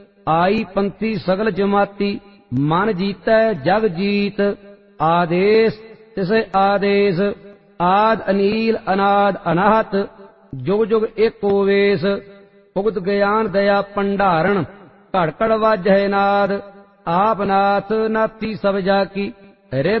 आई पंथी सगल जमाती, मन जीतै जग जीत। आदेश तिसे आदेश, आद अनील अनाद अनाहत, जुग जुग एक वेश। भुगत ज्ञान दया भंडारण, घड़ घड़ वाजै नाद। आप नाथ नाथी सब जाकी,